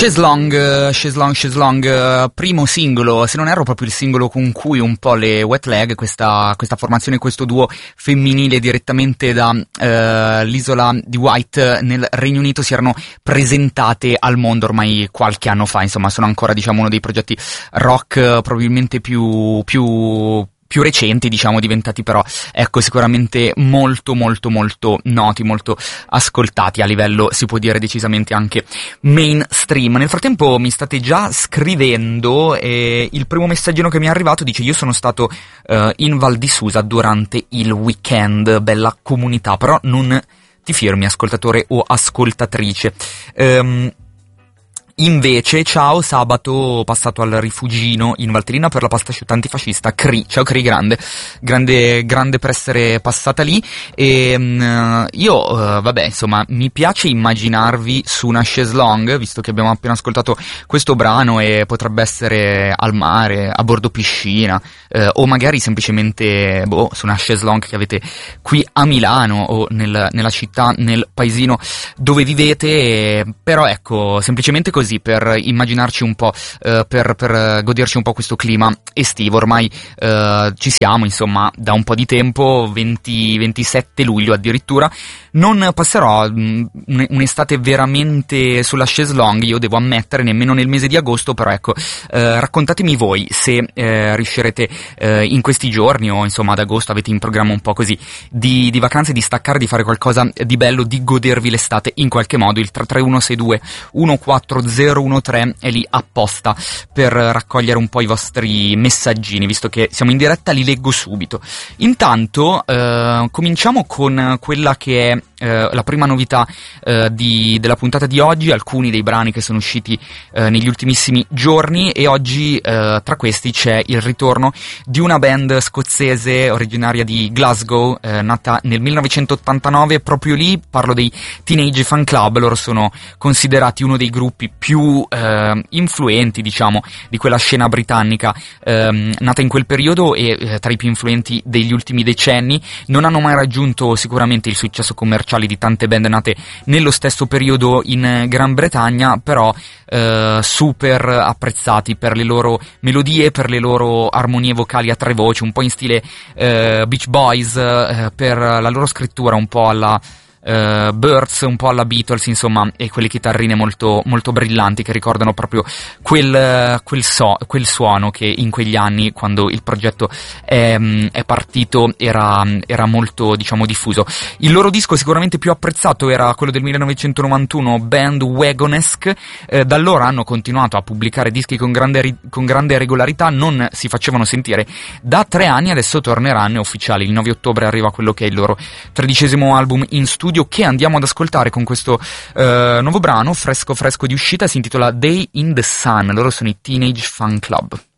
Chaise Longue, primo singolo, se non erro proprio il singolo con cui un po' le Wet Leg, questa formazione, questo duo femminile direttamente da l'isola di Wight nel Regno Unito, si erano presentate al mondo ormai qualche anno fa. Insomma, sono ancora, diciamo, uno dei progetti rock probabilmente più recenti, diciamo, diventati però, ecco, sicuramente molto noti, molto ascoltati a livello, si può dire, decisamente anche mainstream. Nel frattempo mi state già scrivendo e il primo messaggino che mi è arrivato dice: io sono stato in Val di Susa durante il weekend, bella comunità, però non ti firmi, ascoltatore o ascoltatrice. Invece, ciao, sabato passato al Rifugino in Valtellina per la pasta asciutta antifascista. Cri, ciao Cri, grande per essere passata lì. E vabbè, insomma, mi piace immaginarvi su una chaise longue, visto che abbiamo appena ascoltato questo brano, e potrebbe essere al mare, a bordo piscina, o magari semplicemente su una chaise longue che avete qui a Milano o nella città, nel paesino dove vivete. Però ecco, semplicemente così, per immaginarci un po', per goderci un po' questo clima estivo. Ormai ci siamo, insomma, da un po' di tempo, 27 luglio addirittura. Non passerò un'estate veramente sulla chaise longue, io devo ammettere, nemmeno nel mese di agosto, però ecco, raccontatemi voi se riuscirete in questi giorni, o insomma ad agosto avete in programma un po' così di vacanze, di staccare, di fare qualcosa di bello, di godervi l'estate in qualche modo. Il 33162 14013 è lì apposta per raccogliere un po' i vostri messaggini, visto che siamo in diretta, li leggo subito. Intanto cominciamo con quella che è la prima novità della puntata di oggi, alcuni dei brani che sono usciti negli ultimissimi giorni, e oggi tra questi c'è il ritorno di una band scozzese originaria di Glasgow, nata nel 1989, proprio lì parlo dei Teenage Fan Club. Loro sono considerati uno dei gruppi più influenti, diciamo, di quella scena britannica nata in quel periodo, e tra i più influenti degli ultimi decenni. Non hanno mai raggiunto sicuramente il successo commerciale di tante band nate nello stesso periodo in Gran Bretagna, però super apprezzati per le loro melodie, per le loro armonie vocali a tre voci, un po' in stile Beach Boys, per la loro scrittura un po' alla Birds, un po' alla Beatles, insomma, e quelle chitarrine molto brillanti che ricordano proprio quel suono che in quegli anni, quando il progetto è partito, era molto, diciamo, diffuso. Il loro disco sicuramente più apprezzato era quello del 1991, Bandwagonesque. Da allora hanno continuato a pubblicare dischi con grande regolarità, non si facevano sentire da 3 anni. Adesso torneranno, è ufficiale, il 9 ottobre arriva quello che è il loro 13° album in studio, che andiamo ad ascoltare con questo nuovo brano fresco di uscita. Si intitola Day in the Sun. Loro sono i Teenage Fan Club.